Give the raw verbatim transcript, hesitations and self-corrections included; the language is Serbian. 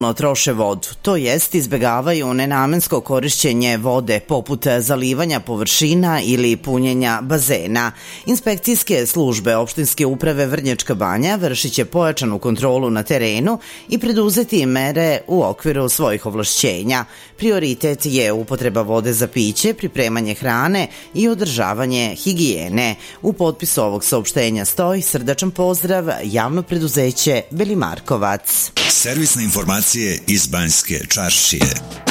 troše vodu, to jest izbegavaju nenamensko korišćenje vode poput zalivanja površina ili punjenja bazena. Inspekcijske službe opštinske uprave Vrnjačka Banja vršit će pojačanu kontrolu na terenu i preduzeti mere u okviru svojih ovlašćenja. Prioritet je upotreba vode za piće, pripremanje hrane i održavanje higijene. U potpisu ovog saopštenja stoji srdačan pozdrav, javno preduzeće Belimarkovac. Servisne informacije iz Banjske Čaršije.